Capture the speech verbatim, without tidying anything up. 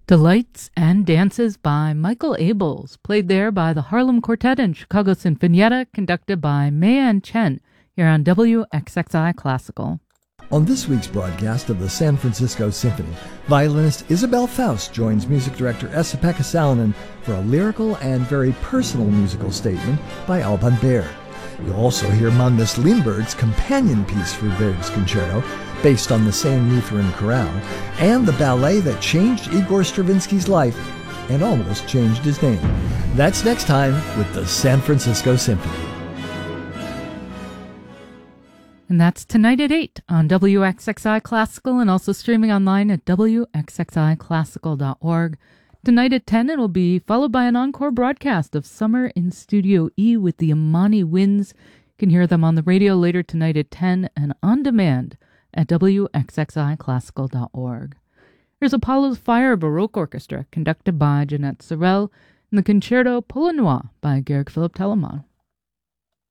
Delights and Dances by Michael Abels, played there by the Harlem Quartet and Chicago Sinfonietta, conducted by Mei-Ann Chen, here on W X X I Classical. On this week's broadcast of the San Francisco Symphony, violinist Isabelle Faust joins music director Esa-Pekka Salonen for a lyrical and very personal musical statement by Alban Berg. You'll also hear Magnus Lindberg's companion piece for Berg's concerto, based on the same Lutheran chorale, and the ballet that changed Igor Stravinsky's life and almost changed his name. That's next time with the San Francisco Symphony. And that's tonight at eight on W X X I Classical, and also streaming online at W X X I classical dot org. Tonight at ten, it'll be followed by an encore broadcast of Summer in Studio E with the Imani Winds. You can hear them on the radio later tonight at ten and on demand at W X X I classical dot org. Here's Apollo's Fire Baroque Orchestra, conducted by Jeanette Sorel, and the Concerto Polonois by Georg Philipp Telemann.